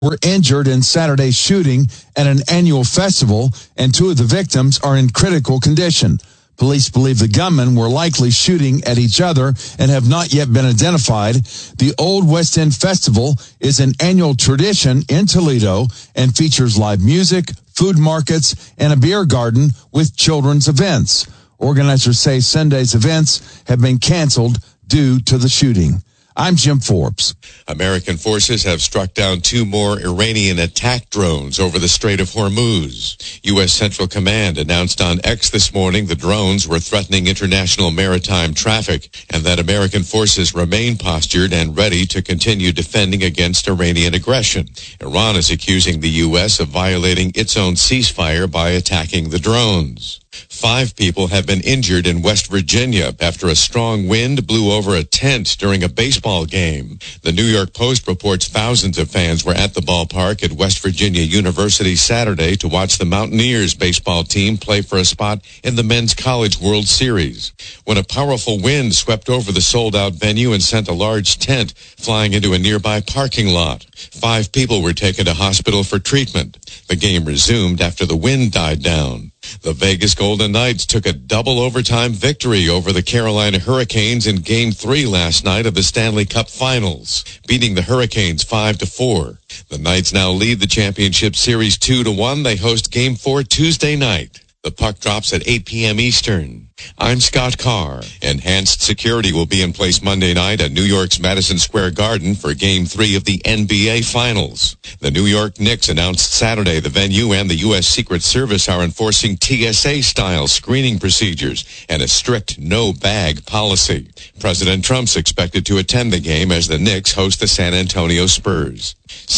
were injured in Saturday's shooting at an annual festival, and 2 of the victims are in critical condition. Police believe the gunmen were likely shooting at each other and have not yet been identified. The Old West End Festival is an annual tradition in Toledo and features live music, food markets, and a beer garden with children's events. Organizers say Sunday's events have been canceled due to the shooting. I'm Jim Forbes. American forces have struck down 2 more Iranian attack drones over the Strait of Hormuz. U.S. Central Command announced on X this morning the drones were threatening international maritime traffic and that American forces remain postured and ready to continue defending against Iranian aggression. Iran is accusing the U.S. of violating its own ceasefire by attacking the drones. 5 people have been injured in West Virginia after a strong wind blew over a tent during a baseball game. The New York Post reports thousands of fans were at the ballpark at West Virginia University Saturday to watch the Mountaineers baseball team play for a spot in the Men's College World Series, when a powerful wind swept over the sold-out venue and sent a large tent flying into a nearby parking lot. 5 people were taken to hospital for treatment. The game resumed after the wind died down. The Vegas Golden Knights took a double overtime victory over the Carolina Hurricanes in Game 3 last night of the Stanley Cup Finals, beating the Hurricanes 5-4. The Knights now lead the championship series 2-1. They host Game 4 Tuesday night. The puck drops at 8 p.m. Eastern. I'm Scott Carr. Enhanced security will be in place Monday night at New York's Madison Square Garden for Game 3 of the NBA Finals. The New York Knicks announced Saturday the venue and the U.S. Secret Service are enforcing TSA-style screening procedures and a strict no-bag policy. President Trump's expected to attend the game as the Knicks host the San Antonio Spurs.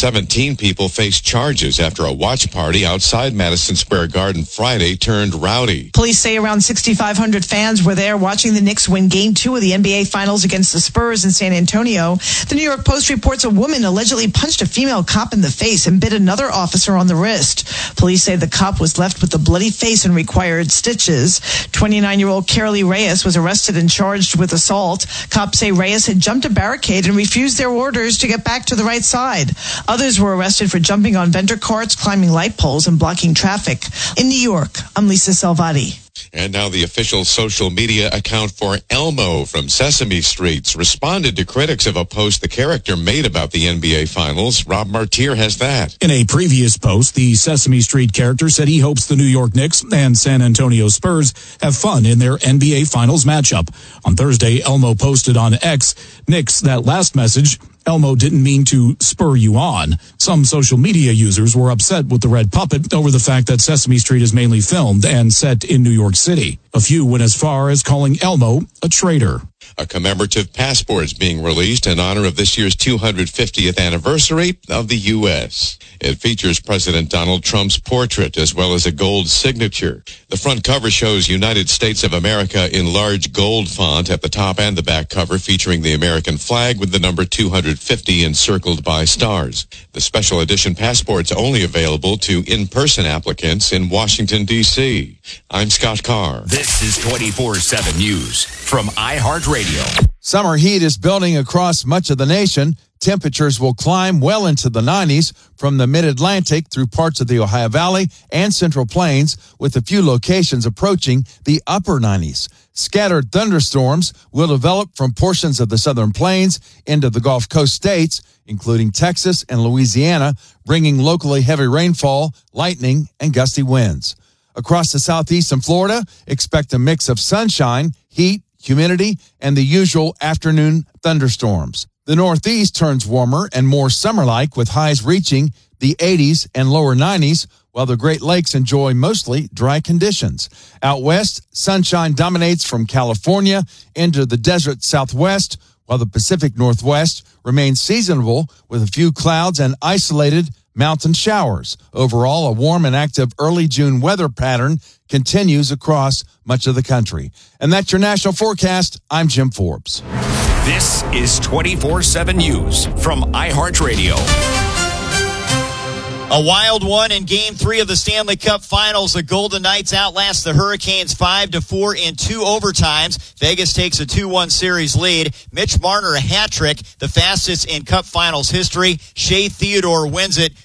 17 people face charges after a watch party outside Madison Square Garden Friday turned rowdy. Police say around 6,500 fans were there watching the Knicks win Game 2 of the NBA Finals against the Spurs in San Antonio. The New York Post reports a woman allegedly punched a female cop in the face and bit another officer on the wrist. Police say the cop was left with a bloody face and required stitches. 29-year-old Carolee Reyes was arrested and charged with assault. Cops say Reyes had jumped a barricade and refused their orders to get back to the right side. Others were arrested for jumping on vendor carts, climbing light poles, and blocking traffic. In New York, I'm Lisa Salvati. And now the official social media account for Elmo from Sesame Street responded to critics of a post the character made about the NBA Finals. Rob Martier has that. In a previous post, the Sesame Street character said he hopes the New York Knicks and San Antonio Spurs have fun in their NBA Finals matchup. On Thursday, Elmo posted on X, "Knicks, that last message, Elmo didn't mean to spur you on." Some social media users were upset with the red puppet over the fact that Sesame Street is mainly filmed and set in New York City. A few went as far as calling Elmo a traitor. A commemorative passport is being released in honor of this year's 250th anniversary of the U.S. It features President Donald Trump's portrait as well as a gold signature. The front cover shows United States of America in large gold font at the top and the back cover, featuring the American flag with the number 250 encircled by stars. The special edition passport's only available to in-person applicants in Washington, D.C. I'm Scott Carr. This is 24/7 News from iHeartRadio. Summer heat is building across much of the nation. Temperatures will climb well into the 90s from the mid-Atlantic through parts of the Ohio Valley and Central Plains, with a few locations approaching the upper 90s. Scattered thunderstorms will develop from portions of the Southern Plains into the Gulf Coast states, including Texas and Louisiana, bringing locally heavy rainfall, lightning, and gusty winds. Across the Southeast and Florida, expect a mix of sunshine, heat, humidity, and the usual afternoon thunderstorms. The Northeast turns warmer and more summer-like, with highs reaching the 80s and lower 90s, while the Great Lakes enjoy mostly dry conditions. Out west, sunshine dominates from California into the desert Southwest, while the Pacific Northwest remains seasonable with a few clouds and isolated mountain showers. Overall, a warm and active early June weather pattern continues across much of the country. And that's your national forecast. I'm Jim Forbes. This is 24/7 News from iHeartRadio. A wild one in Game 3 of the Stanley Cup Finals. The Golden Knights outlast the Hurricanes 5-4 in 2 overtimes. Vegas takes a 2-1 series lead. Mitch Marner a hat trick, the fastest in Cup Finals history. Shea Theodore wins it